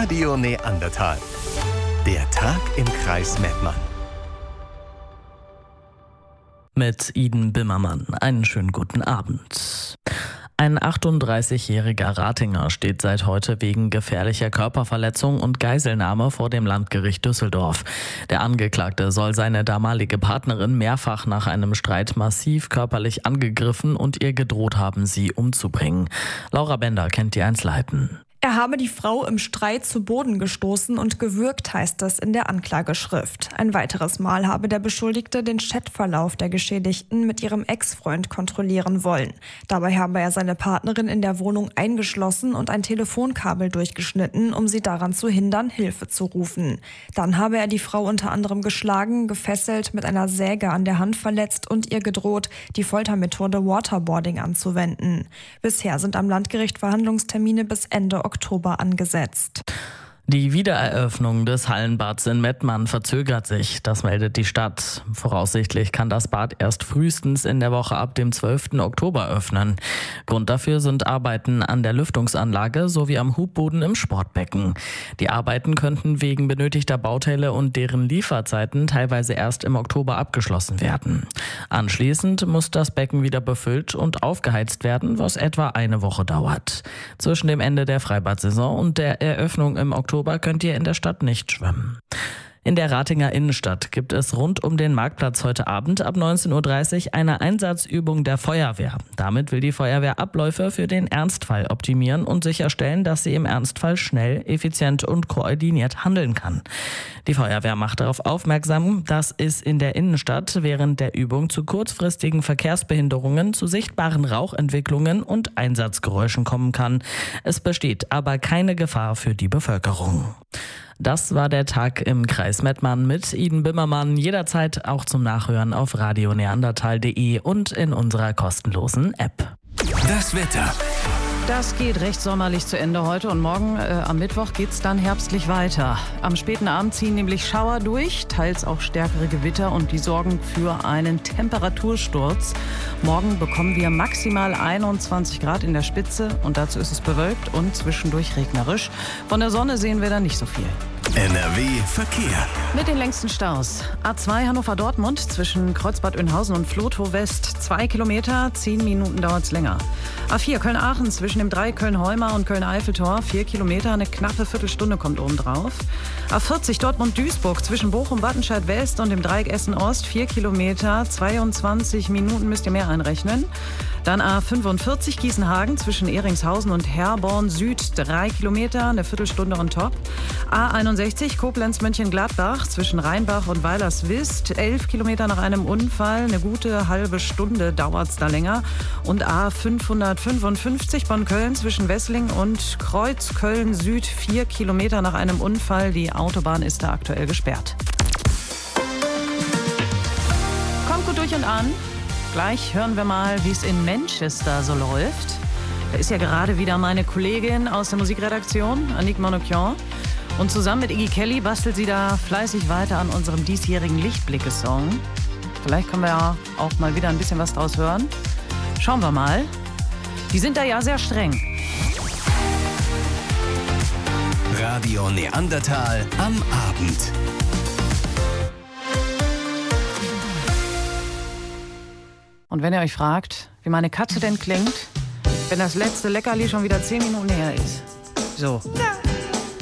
Radio Neandertal. Der Tag im Kreis Mettmann. Mit Iden Bimmermann. Einen schönen guten Abend. Ein 38-jähriger Ratinger steht seit heute wegen gefährlicher Körperverletzung und Geiselnahme vor dem Landgericht Düsseldorf. Der Angeklagte soll seine damalige Partnerin mehrfach nach einem Streit massiv körperlich angegriffen und ihr gedroht haben, sie umzubringen. Laura Bender kennt die Einzelheiten. Er habe die Frau im Streit zu Boden gestoßen und gewürgt, heißt es in der Anklageschrift. Ein weiteres Mal habe der Beschuldigte den Chatverlauf der Geschädigten mit ihrem Ex-Freund kontrollieren wollen. Dabei habe er seine Partnerin in der Wohnung eingeschlossen und ein Telefonkabel durchgeschnitten, um sie daran zu hindern, Hilfe zu rufen. Dann habe er die Frau unter anderem geschlagen, gefesselt, mit einer Säge an der Hand verletzt und ihr gedroht, die Foltermethode Waterboarding anzuwenden. Bisher sind am Landgericht Verhandlungstermine bis Ende Oktober angesetzt. Die Wiedereröffnung des Hallenbads in Mettmann verzögert sich, das meldet die Stadt. Voraussichtlich kann das Bad erst frühestens in der Woche ab dem 12. Oktober öffnen. Grund dafür sind Arbeiten an der Lüftungsanlage sowie am Hubboden im Sportbecken. Die Arbeiten könnten wegen benötigter Bauteile und deren Lieferzeiten teilweise erst im Oktober abgeschlossen werden. Anschließend muss das Becken wieder befüllt und aufgeheizt werden, was etwa eine Woche dauert. Zwischen dem Ende der Freibad-Saison und der Eröffnung im Oktober könnt ihr in der Stadt nicht schwimmen. In der Ratinger Innenstadt gibt es rund um den Marktplatz heute Abend ab 19.30 Uhr eine Einsatzübung der Feuerwehr. Damit will die Feuerwehr Abläufe für den Ernstfall optimieren und sicherstellen, dass sie im Ernstfall schnell, effizient und koordiniert handeln kann. Die Feuerwehr macht darauf aufmerksam, dass es in der Innenstadt während der Übung zu kurzfristigen Verkehrsbehinderungen, zu sichtbaren Rauchentwicklungen und Einsatzgeräuschen kommen kann. Es besteht aber keine Gefahr für die Bevölkerung. Das war der Tag im Kreis Mettmann mit Iden Bimmermann. Jederzeit auch zum Nachhören auf radioneandertal.de und in unserer kostenlosen App. Das Wetter. Das geht recht sommerlich zu Ende heute und morgen am Mittwoch geht's dann herbstlich weiter. Am späten Abend ziehen nämlich Schauer durch, teils auch stärkere Gewitter und die sorgen für einen Temperatursturz. Morgen bekommen wir maximal 21 Grad in der Spitze und dazu ist es bewölkt und zwischendurch regnerisch. Von der Sonne sehen wir dann nicht so viel. NRW Verkehr. Mit den längsten Staus. A2 Hannover-Dortmund zwischen Kreuzbad Oeynhausen und Vlotho West 2 Kilometer, 10 Minuten dauert's länger. A4 Köln-Aachen zwischen dem Dreieck Köln-Heumar und Köln-Eiffeltor 4 Kilometer, eine knappe Viertelstunde kommt obendrauf. A40 Dortmund-Duisburg zwischen Bochum-Wattenscheid West und dem Dreieck Essen-Ost 4 Kilometer, 22 Minuten müsst ihr mehr einrechnen. Dann A45 Gießenhagen zwischen Ehringshausen und Herborn Süd 3 Kilometer, eine Viertelstunde on top. A61 Koblenz-Mönchengladbach zwischen Rheinbach und Weilerswist 11 Kilometer nach einem Unfall, eine gute halbe Stunde dauert es da länger. Und A555 Bonn-Köln zwischen Wessling und Kreuzköln Süd 4 Kilometer nach einem Unfall, die Autobahn ist da aktuell gesperrt. Kommt gut durch und an. Gleich hören wir mal, wie es in Manchester so läuft. Da ist ja gerade wieder meine Kollegin aus der Musikredaktion, Annick Monocchian. Und zusammen mit Iggy Kelly bastelt sie da fleißig weiter an unserem diesjährigen Lichtblicke-Song. Vielleicht können wir ja auch mal wieder ein bisschen was draus hören. Schauen wir mal. Die sind da ja sehr streng. Radio Neandertal am Abend. Und wenn ihr euch fragt, wie meine Katze denn klingt, wenn das letzte Leckerli schon wieder 10 Minuten her ist. So. Ja.